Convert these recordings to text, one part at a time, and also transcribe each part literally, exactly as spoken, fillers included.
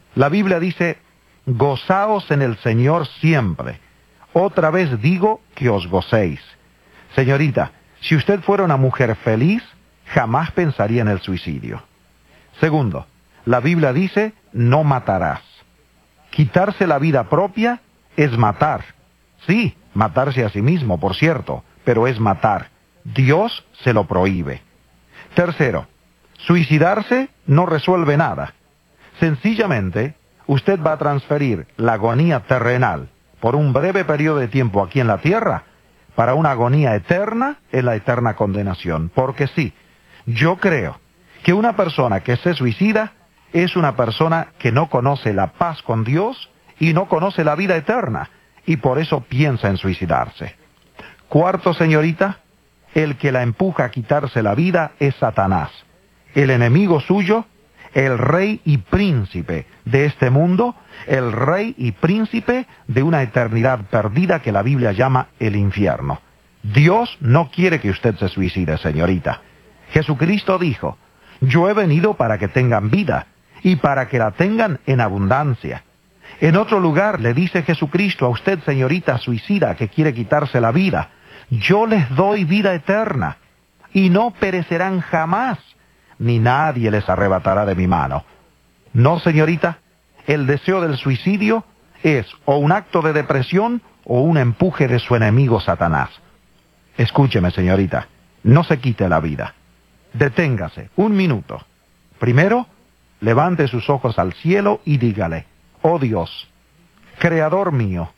La Biblia dice, gozaos en el Señor siempre. Otra vez digo que os gocéis. Señorita, si usted fuera una mujer feliz, jamás pensaría en el suicidio. Segundo, la Biblia dice, no matarás. Quitarse la vida propia es matar. Sí, matarse a sí mismo, por cierto, pero es matar. Dios se lo prohíbe. Tercero, suicidarse no resuelve nada. Sencillamente, usted va a transferir la agonía terrenal por un breve periodo de tiempo aquí en la tierra para una agonía eterna en la eterna condenación. Porque sí, yo creo que una persona que se suicida es una persona que no conoce la paz con Dios y no conoce la vida eterna, y por eso piensa en suicidarse. Cuarto, señorita, el que la empuja a quitarse la vida es Satanás, el enemigo suyo, el rey y príncipe de este mundo, el rey y príncipe de una eternidad perdida que la Biblia llama el infierno. Dios no quiere que usted se suicide, señorita. Jesucristo dijo, yo he venido para que tengan vida y para que la tengan en abundancia. En otro lugar le dice Jesucristo a usted, señorita suicida, que quiere quitarse la vida, yo les doy vida eterna y no perecerán jamás, ni nadie les arrebatará de mi mano. No, señorita, el deseo del suicidio es o un acto de depresión o un empuje de su enemigo Satanás. Escúcheme, señorita, no se quite la vida. Deténgase un minuto. Primero, levante sus ojos al cielo y dígale, oh Dios, Creador mío,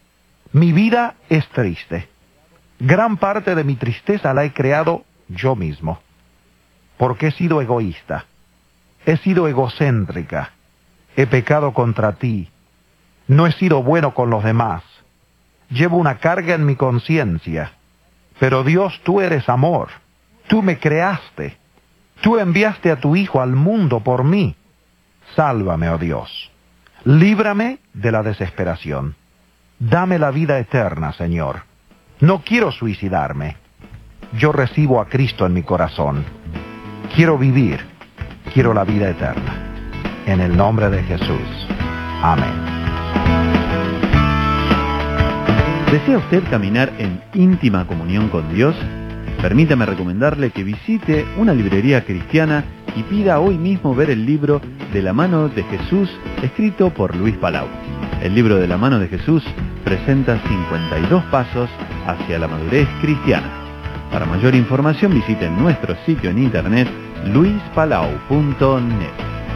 mi vida es triste. Gran parte de mi tristeza la he creado yo mismo, porque he sido egoísta, he sido egocéntrica, he pecado contra ti, no he sido bueno con los demás, llevo una carga en mi conciencia, pero Dios, tú eres amor, tú me creaste, tú enviaste a tu Hijo al mundo por mí. Sálvame, oh Dios, líbrame de la desesperación, dame la vida eterna, Señor. No quiero suicidarme, yo recibo a Cristo en mi corazón, quiero vivir, quiero la vida eterna. En el nombre de Jesús. Amén. ¿Desea usted caminar en íntima comunión con Dios? Permítame recomendarle que visite una librería cristiana y pida hoy mismo ver el libro De la mano de Jesús, escrito por Luis Palau. El libro De la mano de Jesús presenta cincuenta y dos pasos hacia la madurez cristiana. Para mayor información visiten nuestro sitio en internet luis palau punto net.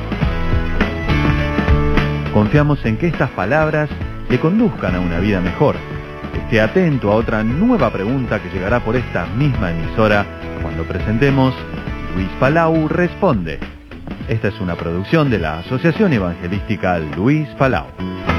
Confiamos en que estas palabras le conduzcan a una vida mejor. Esté atento a otra nueva pregunta que llegará por esta misma emisora cuando presentemos Luis Palau Responde. Esta es una producción de la Asociación Evangelística Luis Palau.